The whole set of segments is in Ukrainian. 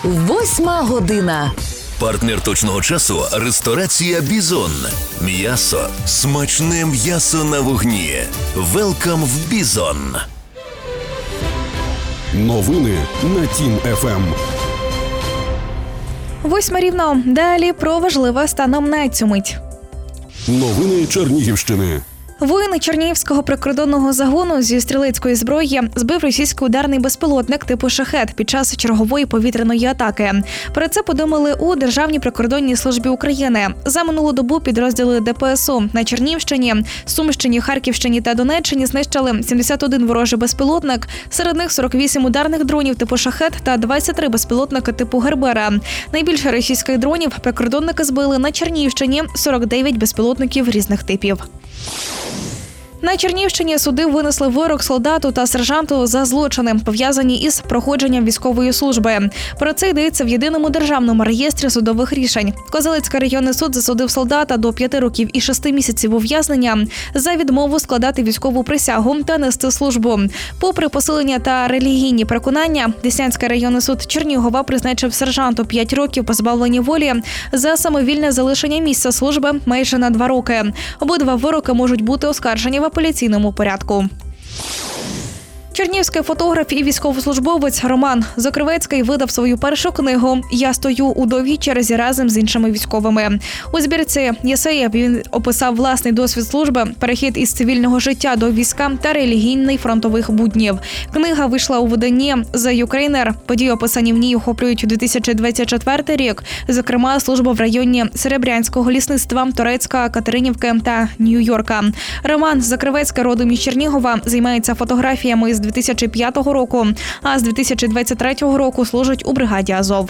8 година. Партнер точного часу – ресторація «Бізон». М'ясо. Смачне м'ясо на вогні. Велкам в «Бізон». Новини на Тім ФМ. 8 рівно. Далі про важливе станом на цю мить. Новини Чернігівщини. Воїн Чернігівського прикордонного загону зі стрілецької зброї збив російський ударний безпілотник типу «Шахед» під час чергової повітряної атаки. Про це повідомили у Державній прикордонній службі України. За минулу добу підрозділи ДПСУ на Чернігівщині, Сумщині, Харківщині та Донеччині знищили 71 ворожий безпілотник, серед них 48 ударних дронів типу «Шахед» та 23 безпілотники типу «Гербера». Найбільше російських дронів прикордонники збили на Чернігівщині – 49 безпілотників різних типів. На Чернігівщині суди винесли вирок солдату та сержанту за злочини, пов'язані із проходженням військової служби. Про це йдеться в єдиному державному реєстрі судових рішень. Козелецький районний суд засудив солдата до 5 років і 6 місяців ув'язнення за відмову складати військову присягу та нести службу. Попри посилення та релігійні переконання, Деснянський районний суд Чернігова призначив сержанту 5 років позбавлення волі за самовільне залишення місця служби майже на 2 роки. Обидва вироки можуть бути оскаржені в апеляційному порядку. Чернігівський фотограф і військовослужбовець Роман Закривецький видав свою першу книгу «Я стою у довгій черзі разом з іншими військовими». У збірці «Єсея» він описав власний досвід служби, перехід із цивільного життя до війська та релігійний фронтових буднів. Книга вийшла у виданні «The Ukrainer». Події, описані в ній, охоплюють 2024 рік, зокрема, служба в районі Серебрянського лісництва, Торецька, Катеринівки та Нью-Йорка. Роман Закривецький, родом із Чернігова, займається фотографіями з 2005 року, а з 2023 року служить у бригаді «Азов».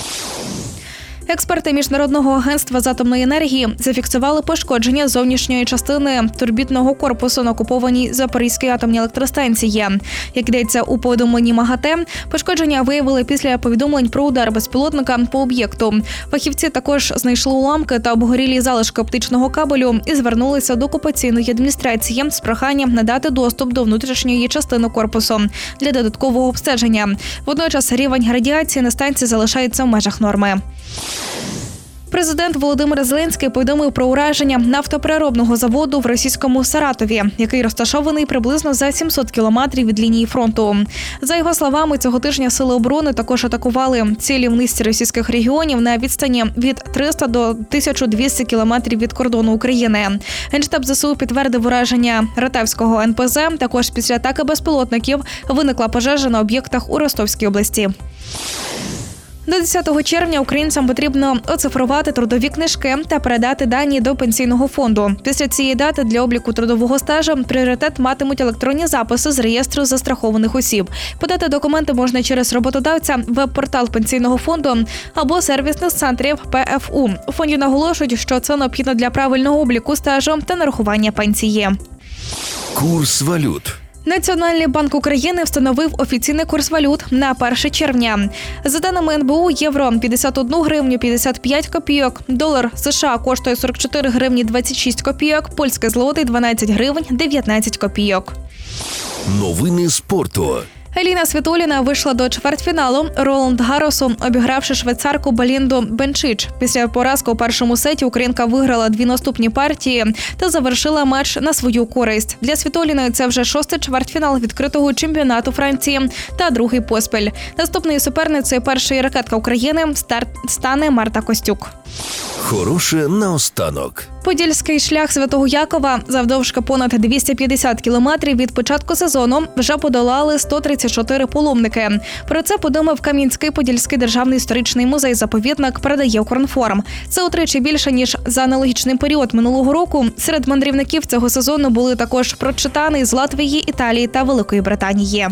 Експерти Міжнародного агентства з атомної енергії зафіксували пошкодження зовнішньої частини турбітного корпусу на окупованій Запорізькій атомній електростанції. Як йдеться у повідомленні МАГАТЕ, пошкодження виявили після повідомлень про удар безпілотника по об'єкту. Фахівці також знайшли уламки та обгорілі залишки оптичного кабелю і звернулися до окупаційної адміністрації з проханням надати доступ до внутрішньої частини корпусу для додаткового обстеження. Водночас рівень радіації на станції залишається в межах норми. Президент Володимир Зеленський повідомив про ураження нафтопереробного заводу в російському Саратові, який розташований приблизно за 700 кілометрів від лінії фронту. За його словами, цього тижня сили оборони також атакували цілі в низці російських регіонів на відстані від 300 до 1200 кілометрів від кордону України. Генштаб ЗСУ підтвердив ураження Ратавського НПЗ. Також після атаки безпілотників виникла пожежа на об'єктах у Ростовській області. До 10 червня українцям потрібно оцифрувати трудові книжки та передати дані до пенсійного фонду. Після цієї дати для обліку трудового стажу пріоритет матимуть електронні записи з реєстру застрахованих осіб. Подати документи можна через роботодавця, веб-портал пенсійного фонду або сервісних центрів ПФУ. У фонді наголошують, що це необхідно для правильного обліку стажу та нарахування пенсії. Курс валют. Національний банк України встановив офіційний курс валют на 1 червня. За даними НБУ, євро – 51 гривню 55 копійок, долар США коштує 44 гривні 26 копійок, польський злотий – 12 гривень 19 копійок. Новини спорту. Еліна Світоліна вийшла до чвертьфіналу Роланд Гарросу, обігравши швейцарку Белінду Бенчич. Після поразки у першому сеті українка виграла 2 наступні партії та завершила матч на свою користь. Для Світоліної це вже 6-й чвертьфінал відкритого чемпіонату Франції та 2-й поспіль. Наступною суперницею першої ракетки України стане Марта Костюк. Хороше наостанок. Подільський шлях Святого Якова завдовжки понад 250 кілометрів від початку сезону вже подолали 134 паломники. Про це повідомив Кам'янський-Подільський державний історичний музей-заповідник, передає Укрінформ. Це утричі більше, ніж за аналогічний період минулого року. Серед мандрівників цього сезону були також прочитані з Латвії, Італії та Великої Британії.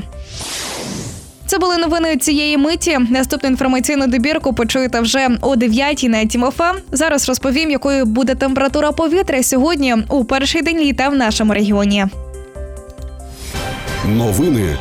Це були новини цієї миті. Наступну інформаційну добірку почуєте вже о 9-й на Тім ФМ. Зараз розповім, якою буде температура повітря сьогодні у перший день літа в нашому регіоні. Новини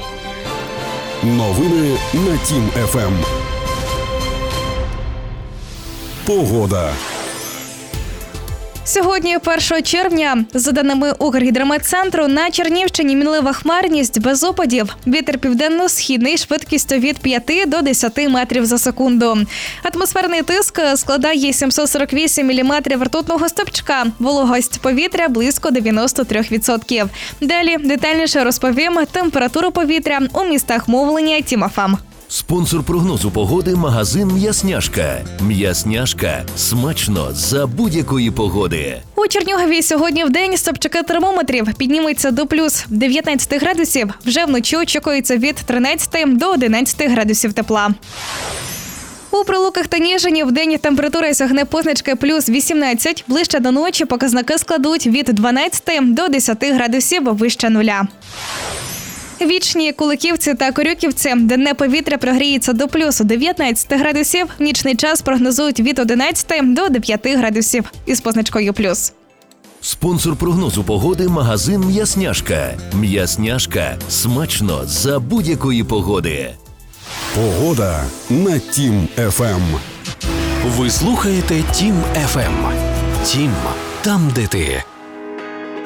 на Тім ФМ. Погода. Сьогодні, 1 червня, за даними Укргідрометцентру, на Чернігівщині мінлива хмарність без опадів. Вітер південно-східний швидкістю від 5 до 10 метрів за секунду. Атмосферний тиск складає 748 міліметрів ртутного стовпчика. Вологість повітря близько 93%. Далі детальніше розповім температуру повітря у містах мовлення Тім.ФМ. Спонсор прогнозу погоди – магазин «М'ясняшка». «М'ясняшка» – смачно за будь-якої погоди. У Чернігові сьогодні вдень стопчики термометрів підніметься до плюс 19 градусів. Вже вночі очікується від 13 до 11 градусів тепла. У Прилуках та Ніжині вдень температура сягне позначки плюс 18. Ближче до ночі показники складуть від 12 до 10 градусів вище нуля. Вічні, Куликівці та Корюківці. Денне повітря прогріється до плюс 19 градусів. Нічний час прогнозують від 11 до 9 градусів із позначкою плюс. Спонсор прогнозу погоди – магазин «М'ясняшка». «М'ясняшка» – смачно за будь-якої погоди. Погода на Тім ФМ. Ви слухаєте Тім ФМ. Тім, там, де ти.